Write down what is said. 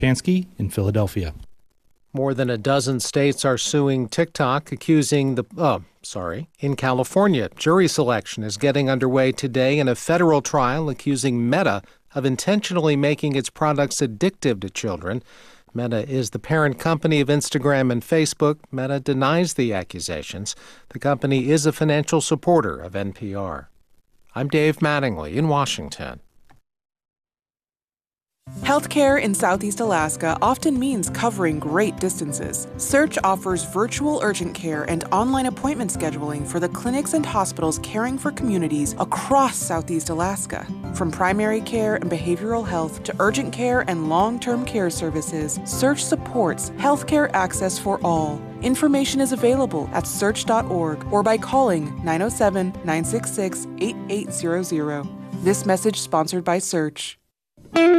Pansky in Philadelphia. More than a dozen states are suing TikTok, accusing in California, jury selection is getting underway today in a federal trial accusing Meta of intentionally making its products addictive to children. Meta is the parent company of Instagram and Facebook. Meta denies the accusations. The company is a financial supporter of NPR. I'm Dave Mattingly in Washington. Healthcare in Southeast Alaska often means covering great distances. Search offers virtual urgent care and online appointment scheduling for the clinics and hospitals caring for communities across Southeast Alaska. From primary care and behavioral health to urgent care and long-term care services, Search supports healthcare access for all. Information is available at search.org or by calling 907-966-8800. This message sponsored by Search.